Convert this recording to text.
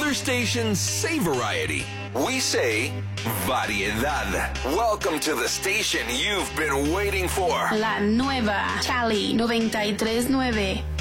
Your station say variety. We say variedad. Welcome to the station you've been waiting for. La nueva Cali 93.9.